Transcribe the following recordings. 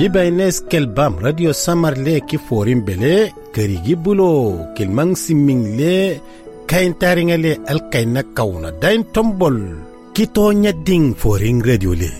Bibines kel bam radio samarle ki forin bele kerigi bulo kelmang simming le kain taringale al kaina kauna dain tombol kito nyading forin radio le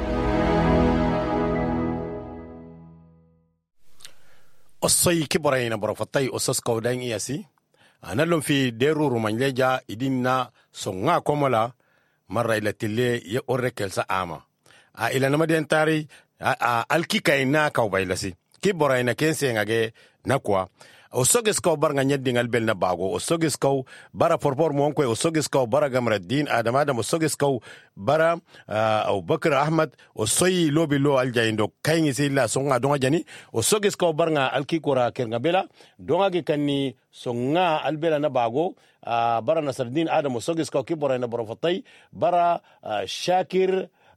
osoy kiborayna borofatay osos kawdain iyasi analum fi deru rumanleja idinna songa komola marra ila tille ye orrekel sa ama a ila namaden tari alkikaina kawbailasi kiborayna kense ngage nakwa osoges kaw bar nga nyeddingal bel na bago osoges kaw bara porpor monko osoges kaw bara gamraddin adam osoges kaw bara Abu Bakr Ahmad osoyi lobi lo aljaindo kayni silla songa donga jani osoges kaw bar nga alkikora kerga bela donga ge kanni songa albela na bago bara Nasruddin Adam osoges kaw kibora na borofatay bara Shakir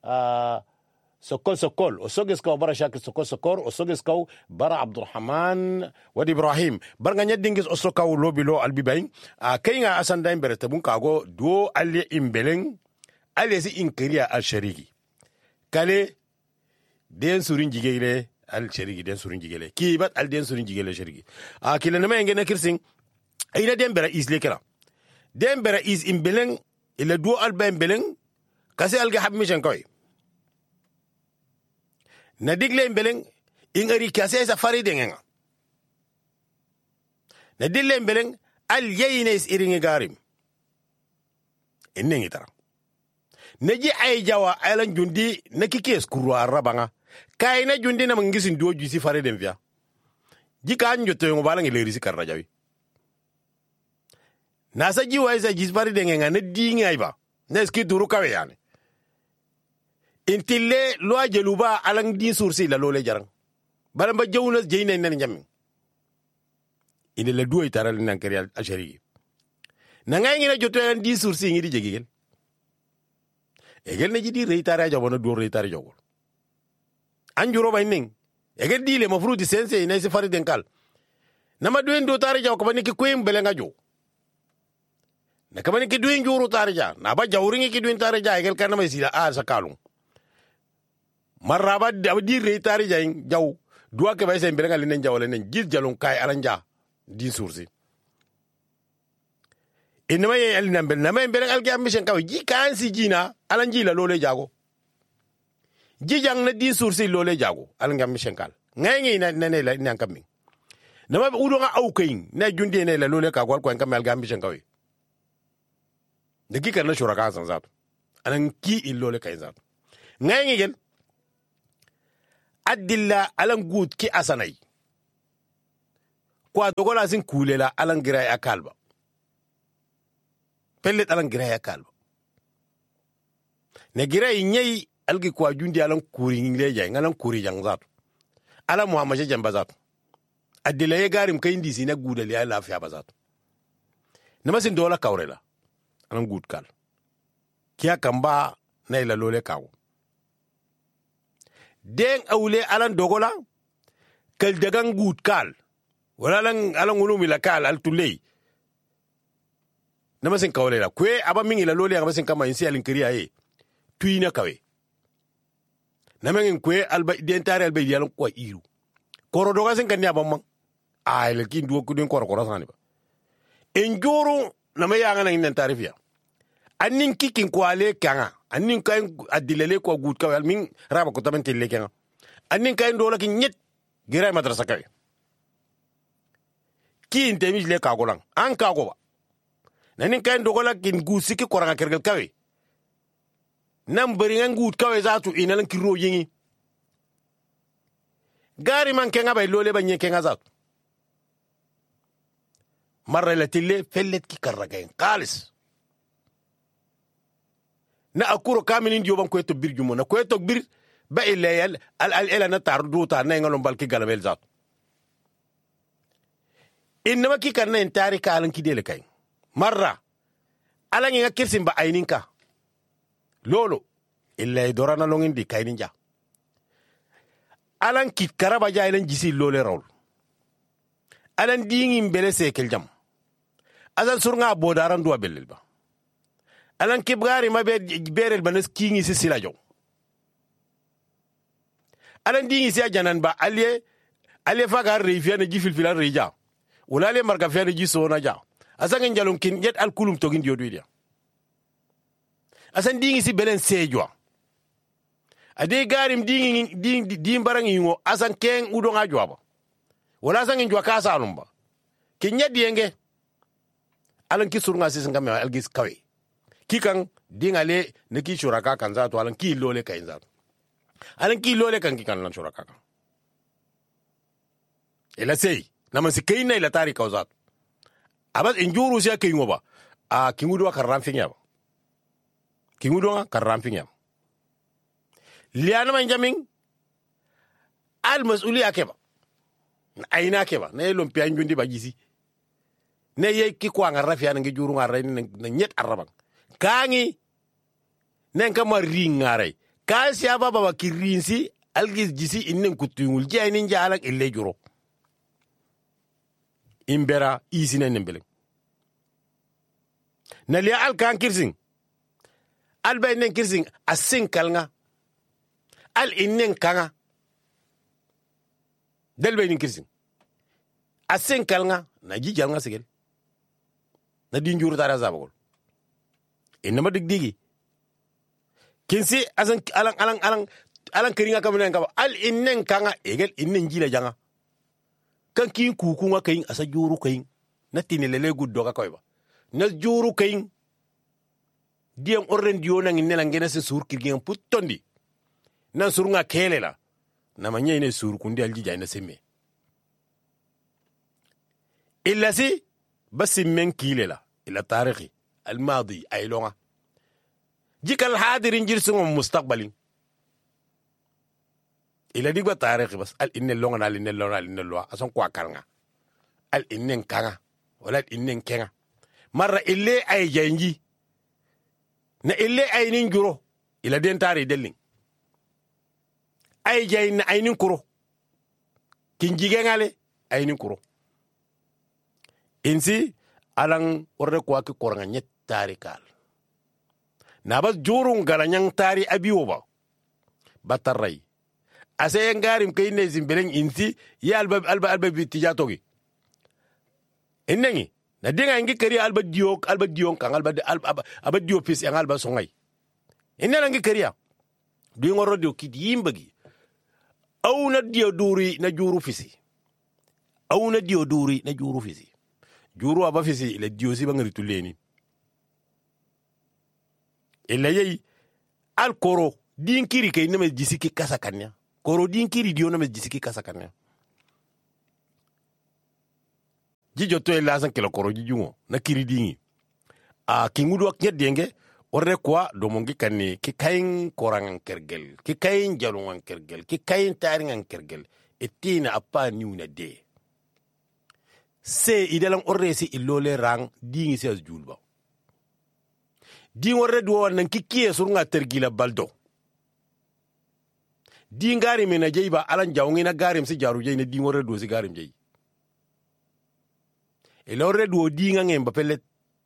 sokol osoges kaw bara Shakir sokol osoges kaw bara Abdurrahman wadi Ibrahim barga nyaddingis osokaw lobilo albibayn kayga asandain beretabun kago do alle imbeleng alle si inkriya al shariki kale den surin jigele al shariki den surin jigele kibat al den surin jigele shariki kila nama ngena kirsin ayna den bera isle kala den bera is imbeleng ila do alba imbeleng kasi alga habmishan koy na digle mbeleng ingari kase sa fari denga na digle mbeleng al yeynes iringi garim innengi tara naji ay jawa alan jundi nakikes kuru arabanga kayna jundi na mangisin doju si fari den via jika njoto ngo balangi leri si karra jawi nasa jiwa isa jisfari denga na dingi ayba neski duru kawe yani intille loa jeluba alang din sursi la lole jarang balamba jawna jeyna nan nyam ine la duoy taral nan kari ashari na ngay ngina jotto en din sursi ngi di jegel egel na jidi reitara jabona do reitara jogol anjuro bay ning egel dile mafrudi sense ina se fari denkal nama doen do tare jaw ko bani ki koyim belenga jo na kamani ki doen juru tare ja na ba jawringi ki doen tare ja egel kana may sila sa kalung maraba di reitari jayin jaw duwa ke bayse mbere ngal nen jawle nen gis jalon kay aranja din sursi inma ye al nambe na mbere ngal ga mission kaw ji kan si jina alanji la lole jago ji jang na din sursi lole jago al ngam mission kal ngay na ne la nan kam na ma udo nga aw kayin na junde ne la lole ka gol ko ngam al ga mission kaw de ki kan na shuraka san zat alan ki il lole kay zat ngay ngel adilla alan gut ki asanay kwa dogola sin kulela alan gira ya kalba pellet alan gira ya kalba ne gira nyei algi kwa jundi alan kuri ngle jay ngalan kuri jang zat ala muhammad jamba zat adilla ye garim kay ndi sina gudal ya lafiya bazat namasin dola kawrela alan gut kal kiya kamba nay la lole kawo den awle alan dogola kal dagan gut kal wala alan ulumi la kal al tulay namasin kawle la kwe aba mingi la lole namasin kama insi alin kriya e tuina kawe namasin kwe alba dentare alba yalan ko iru koro doga sen kan ya bamman ay le kin do kudin koro sani ba enjoro namaya ngana inen tarifia annin kikin ko ale kanga annin kay adilele ko gut kawal min raba ko tamen tille kanga annin kay do la ki nyet gira madrasa kay ki intemis le ka golang an ka go ba nanin kay do la kin gusiki ko ranga kergel kawé nam bari ngan gut kawé zatu inalan ki ro yingi gari man kenga bay lole ba nyeke nga zatu marra la tille fellet ki karragay qalis na akuro kaminin joban ko to bir jumo na ko to bir ba ilayal al na tarduta na ngalon balki galabel zat inma ki kan na tarika alan ki dele kay marra alan nga kirsin ba ayninka lolo illay dorana longin di kay ninja alan ki karaba jaylen jisi lole rol alan dingin bele sekel jam azal surnga bodaran duwa belel ba alan kibgari ma berel banes kingi si silajo alan dingi sia janan ba alie fa ga refiya na jifil filan reja wala ale marga fiya na jiso na ja asan njalon kin jet al kulum to gin diodu dia asan dingi si belen sejwa ade garim dingi barang yingo asan ken udo nga jwa ba wala asan njwa ka sa numba kin nyadi yenge alan ki surunga si sanga me algis kawe kikan dingale ne ki shuraka kan za to alan ki lole kan za alan ki lole kan kikan lan shuraka kan ila sei na man sikaina ila tari kauzat abas injuru sia kingo ba a kingudo ka ramfinya ba kingudo ka ramfinya liana man jamin al mas'uli akeba aina akeba ne lompi anjundi ba jisi ne ye ki ko nga rafiya nga juru nga ray na nyet arabang kangi nen kama ringare kasi ababa ba kirinsi algis jisi innen kutungul je nin jalak ille juro imbera isine nembele na liya al kan kirsing al bay nen kirsing asin kalnga al innen kanga del bay nen kirsing asin kalnga na jijal nga sigel na di njuru tara zabagol inama digdigi kinsi asan alan keringa kamnen kaba al innen kanga egel innen jila janga kan kin kukunga kayin asa juru kayin na tinelele guddo ka koyba na juru kayin diem orren diona ngi nela ngena se sur kirgen puttondi na surunga kelela na manye ne sur kundi aljija ina semme illa si بس من كيلة إلى تاريخي الماضي أي لغة جيك الحاضر إنجلسهم مستقبلين إلى ديك تاريخي بس قال إن اللغة قال إن اللغة قال إن اللغة أصلا كوا كارنا قال إنن كانا ولا إنن كانا مرة إلي أي جنجي na إلي أي نينجرو إلى دين تاري دلين أي جاين أي نينكرو كنجيجين علي أي نينكرو insi alang orre kwa ki koranga nyet tari kal na bas jurung galanyang tari abiwo ba batarai ase ngarim kay ne zimbeleng insi ya alba bi tijatogi innengi na dinga ngi kari alba diok kan alba dio pis yang alba songay innena ngi kariya du ngoro dio kid yimbagi au na dio duri na juru fisi au na dio duri na juru fisi juru aba fisi ile diosi bangari tuleni illa yei al koro dinkiri kay neme jisiki kasakanya koro dinkiri dio neme jisiki kasakanya jijo to ela san kilo koro jijungo na kiri dingi a kingudu ak nyedenge orre kwa do mongi kanni ki kayin korangan kergel ki kayin jalungan kergel ki kayin taringan kergel etina apa niuna de se idalam orre si ilole rang dingi si as julba ding orre do nan ki kiye surunga tergila baldo dingari mena jeyba alan jawngi na garim si jaru jey na ding orre do si garim jey elore do dinga ngemba pelet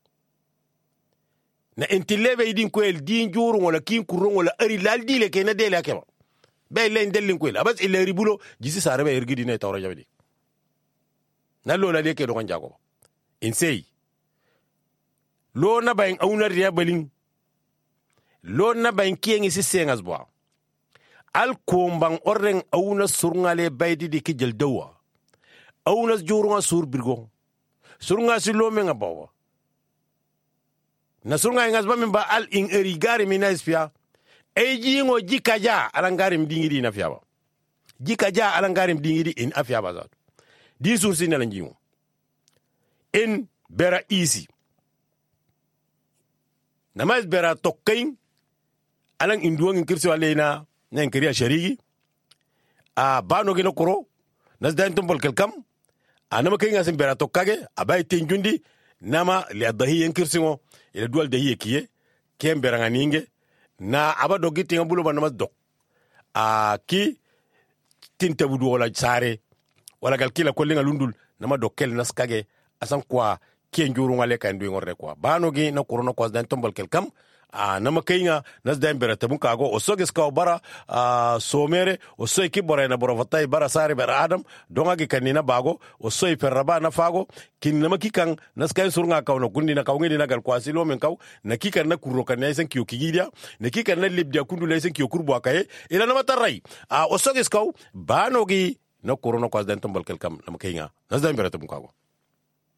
na intilebe idin ko el din juru wala kin kurun wala ari lal dile ke na dele akeba be len delin ko el abas il ribulo jisi sare be ergidi ne tawra jabidi na lo la de ke do kan jago insei lo na bayin auna riya balin lo na bayin kiyengi si sengas bo al kombang orren auna surnale baydi di ki jel dawa auna jurunga sur birgo surunga si lo menga bawa na surunga ngas ba memba al in erigari mina ispia e jingo jikaja alangari mdingiri na fiaba jikaja alangari mdingiri in afiaba zat di sursi na lanjingo in bera easy namaz bera tokkain alang induang kirsi walena nan kiriya sharigi a bano gino koro nas dan tumbol kelkam anama kay ngasim bera tokkage abay tinjundi nama li adahi yankirsingo ila dual dahi kiye kem beranga ninge na aba dogi tinga bulo banama dok a ki tinta budu wala sare wala gal kila kollinga lundul nama dokkel naskage asan kwa kien juru ngale kan du ngorre kwa bano gi na corona kwa dan tombol kelkam na makainga nas da berata mun kago osogis ka bara somere osoy ki bora na bora fatai bara sare bara adam don agi kanina bago osoy perraba na fago kin na makikan nas kai surunga ka no gundi na ka ngi na gal kwasi lo men kaw na kikan na kurro kan yaisan kiyo kigidia na kikan na libdia kundu laysan kiyo kurbo akaye ila na matarai osogis ka banogi na corona kwa dan tambal kelkam na makainga nas da berata mun kago